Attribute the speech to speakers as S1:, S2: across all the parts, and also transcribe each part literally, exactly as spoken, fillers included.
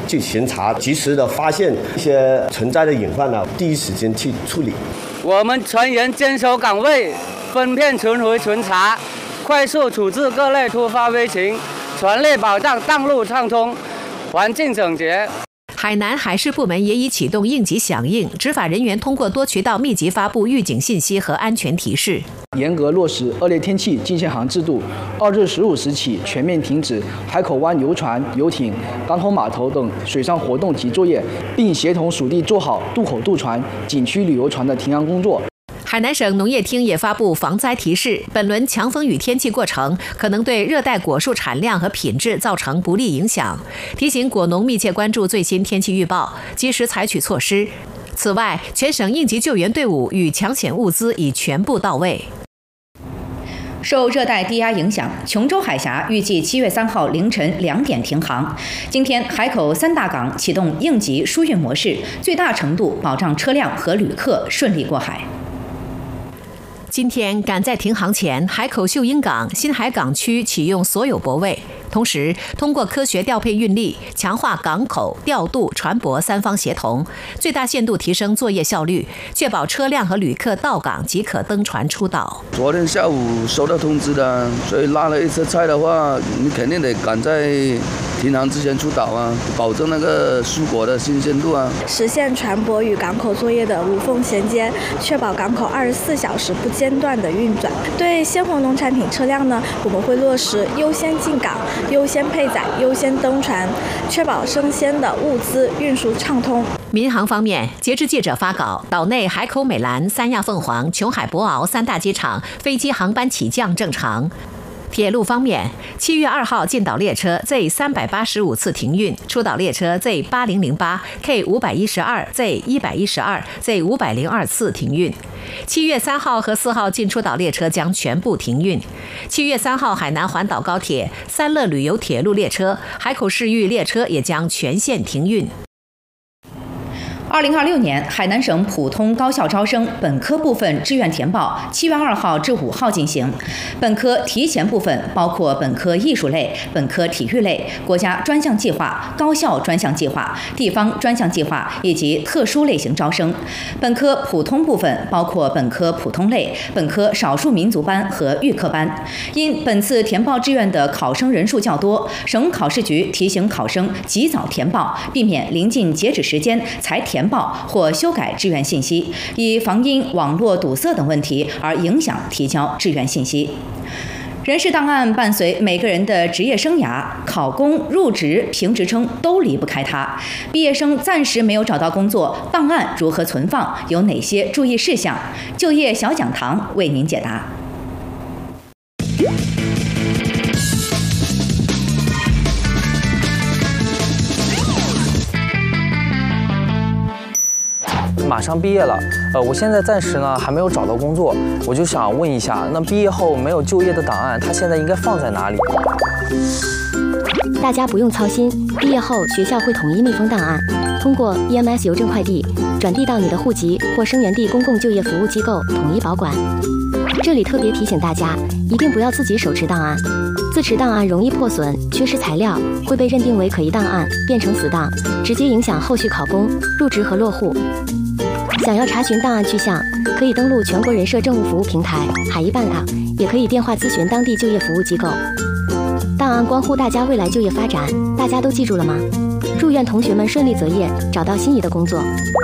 S1: 去巡查，及时的发现一些存在的隐患呢，第一时间去处理。
S2: 我们全员坚守岗位，分片巡回巡查，快速处置各类突发危情，全力保障道路畅通、环境整洁。
S3: 海南海事部门也已启动应急响应，执法人员通过多渠道密集发布预警信息和安全提示，
S4: 严格落实恶劣天气禁限航制度。二至十五时起全面停止海口湾游船、游艇、港口码头等水上活动及作业，并协同属地做好渡口渡船、景区旅游船的停航工作。
S3: 海南省农业厅也发布防灾提示，本轮强风雨天气过程可能对热带果树产量和品质造成不利影响，提醒果农密切关注最新天气预报，及时采取措施。此外，全省应急救援队伍与抢险物资已全部到位。
S5: 受热带低压影响，琼州海峡预计七月三号凌晨两点停航。今天，海口三大港启动应急疏运模式，最大程度保障车辆和旅客顺利过海。
S3: 今天赶在停航前，海口秀英港、新海港区启用所有泊位，同时通过科学调配运力，强化港口、调度、船舶三方协同，最大限度提升作业效率，确保车辆和旅客到港即可登船出岛。
S6: 昨天下午收到通知的，所以拉了一车菜的话，你肯定得赶在停航之前出岛啊，保证那个蔬果的新鲜度啊，
S7: 实现船舶与港口作业的无缝衔接，确保港口二十四小时不间断的运转。对鲜活农产品车辆呢，我们会落实优先进港、优先配载、优先登船，确保生鲜的物资运输畅通。
S3: 民航方面，截至记者发稿，岛内海口美兰、三亚凤凰、琼海博鳌三大机场飞机航班起降正常。铁路方面，七月二号进岛列车 Z 三百八十五次停运，出岛列车 Z 八零零八、K 五百一十二、Z 一百一十二、Z 五百零二次停运。七月三号和四号进出岛列车将全部停运。七月三号，海南环岛高铁、三乐旅游铁路列车、海口市域列车也将全线停运。
S5: 二零二六年海南省普通高校招生本科部分志愿填报七月二号至五号进行。本科提前部分包括本科艺术类、本科体育类、国家专项计划、高校专项计划、地方专项计划以及特殊类型招生。本科普通部分包括本科普通类、本科少数民族班和预科班。因本次填报志愿的考生人数较多，省考试局提醒考生及早填报，避免临近截止时间才填报或修改志愿信息，以防因网络堵塞等问题而影响提交志愿信息。人事档案伴随每个人的职业生涯，考公、入职、评职称都离不开它。毕业生暂时没有找到工作，档案如何存放？有哪些注意事项？就业小讲堂为您解答。
S8: 马上毕业了，呃，我现在暂时呢还没有找到工作，我就想问一下，那毕业后没有就业的档案，它现在应该放在哪里？
S9: 大家不用操心，毕业后学校会统一密封档案，通过 E M S 邮政快递转递到你的户籍或生源地公共就业服务机构统一保管。这里特别提醒大家，一定不要自己手持档案，自持档案容易破损、缺失材料，会被认定为可疑档案，变成死档，直接影响后续考公、入职和落户。想要查询档案去向，可以登录全国人社政务服务平台海一办 App， 也可以电话咨询当地就业服务机构。档案关乎大家未来就业发展，大家都记住了吗？祝愿同学们顺利择业，找到心仪的工作。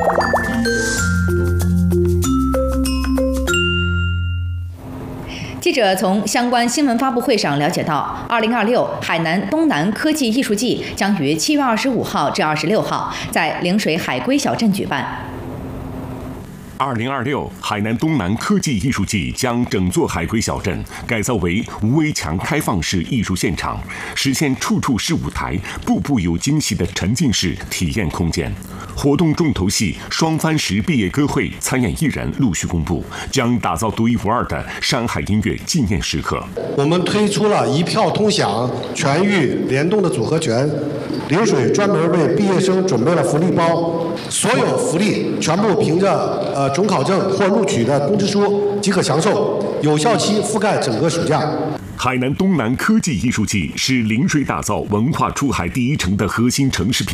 S5: 记者从相关新闻发布会上了解到，二零二六海南东南科技艺术季将于七月二十五号至二十六号在陵水海龟小镇举办。
S10: 二零二六海南东南科技艺术季将整座海龟小镇改造为无围墙开放式艺术现场，实现处处是舞台、步步有惊喜的沉浸式体验空间。活动重头戏双番石毕业歌会参演艺人陆续公布，将打造独一无二的山海音乐纪念时刻。
S11: 我们推出了一票通享全域联动的组合拳，陵水专门为毕业生准备了福利包，所有福利全部凭着呃准考证或录取的通知书即可享受，有效期覆盖整个暑假。
S10: 海南东南科技艺术季是陵水打造文化出海第一城的核心城市品